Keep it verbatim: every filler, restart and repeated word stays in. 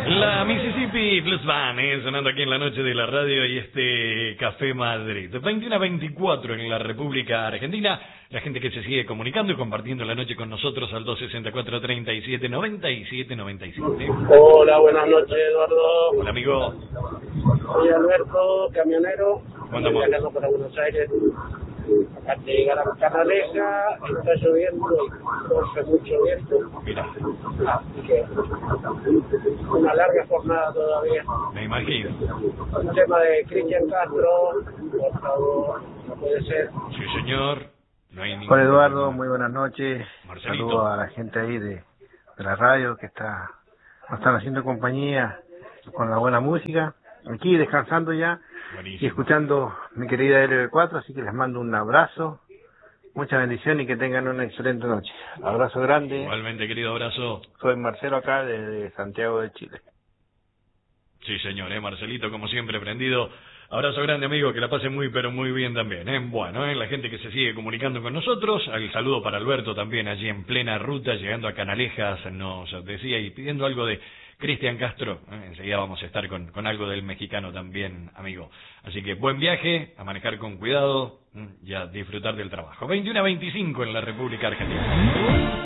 La Mississippi Blues Band, eh, sonando aquí en la noche de la radio y este Café Madrid. veintiuno a veinticuatro en la República Argentina. La gente que se sigue comunicando y compartiendo la noche con nosotros al dos sesenta y cuatro, treinta y siete, noventa y siete, noventa y siete. Hola, buenas noches, Eduardo. Hola, amigo. Soy Alberto, camionero. ¿Cómo andamos? Estoy viajando para Buenos Aires. Acá de llegar a Canaleja, está lloviendo y corre mucho viento. Mira, Así que una larga jornada todavía. me imagino. El tema de Cristian Castro, por favor, no puede ser. Sí, señor. No hay ningún Hola Eduardo, problema. muy buenas noches. Marcelito. Saludos a la gente ahí de, de la radio que está nos están haciendo compañía con la buena música. Aquí descansando ya Buenísimo. y escuchando mi querida L B cuatro, así que les mando un abrazo, mucha bendición y que tengan una excelente noche. Abrazo grande. Igualmente, querido, abrazo. Soy Marcelo acá desde Santiago de Chile. Sí, señor, eh, Marcelito, como siempre, prendido. Abrazo grande, amigo, que la pase muy, pero muy bien también, ¿eh? Bueno, ¿eh? La gente que se sigue comunicando con nosotros, el saludo para Alberto también, allí en plena ruta, llegando a Canalejas, nos decía, y pidiendo algo de Cristian Castro, ¿eh? Enseguida vamos a estar con, con algo del mexicano también, amigo. Así que buen viaje, a manejar con cuidado, ¿eh? Y a disfrutar del trabajo. veintiuno a veinticinco en la República Argentina.